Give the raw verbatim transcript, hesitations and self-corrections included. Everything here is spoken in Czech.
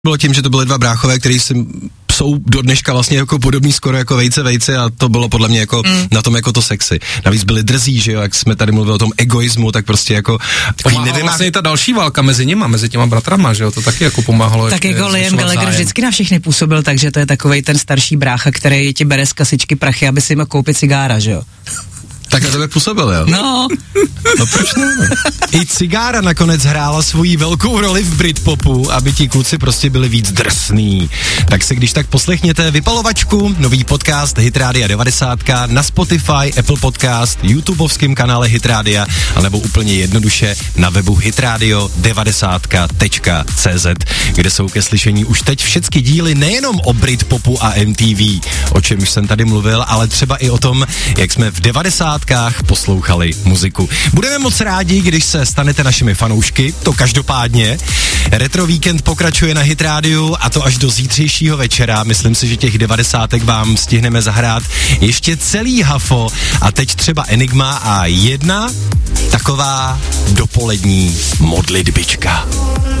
bylo tím, že to byly dva bráchové, kteří si jsou do dneška vlastně jako podobný skoro jako vejce vejce a to bylo podle mě jako mm. na tom jako to sexy. Navíc byli drzí, že jo, jak jsme tady mluvili o tom egoismu, tak prostě jako takový nevím, vlastně i ta další válka mezi nima, mezi těma bratrama, že jo, to taky jako pomáhalo. Tak jako Liam Gallagher vždycky na všechny působil, takže to je takovej ten starší brácha, který ti bere z kasičky prachy, aby si mohl koupit cigára, že jo. Tak na tebe působil, jo? No. No proč ne? No. I cigára nakonec hrála svoji velkou roli v Britpopu, aby ti kluci prostě byli víc drsný. Tak si když tak poslechněte Vypalovačku, nový podcast Hit Rádia devadesát na Spotify, Apple Podcast, YouTubeovském kanále Hit Rádia, anebo úplně jednoduše na webu hitradio devadesát tečka cé zet, kde jsou ke slyšení už teď všechny díly nejenom o Britpopu a M T V, o čem už jsem tady mluvil, ale třeba i o tom, jak jsme v devadesátkách poslouchali muziku. Budeme moc rádi, když se stanete našimi fanoušky, to každopádně. Retro Víkend pokračuje na Hit Rádiu a to až do zítřejšího večera. Myslím si, že těch devadesátek vám stihneme zahrát ještě celý hafo a teď třeba Enigma a jedna taková dopolední modlitbička.